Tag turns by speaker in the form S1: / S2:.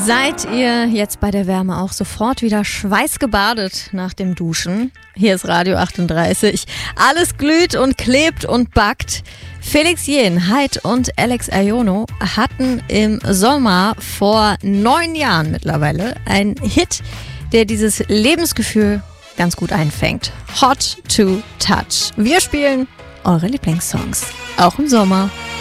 S1: Seid ihr jetzt bei der Wärme auch sofort wieder schweißgebadet nach dem Duschen? Hier ist Radio 38. Alles glüht und klebt und backt. Felix Jähn, Hyde und Alex Aiono hatten im Sommer vor 9 Jahren mittlerweile einen Hit, der dieses Lebensgefühl ganz gut einfängt. Hot to Touch. Wir spielen eure Lieblingssongs. Auch im Sommer.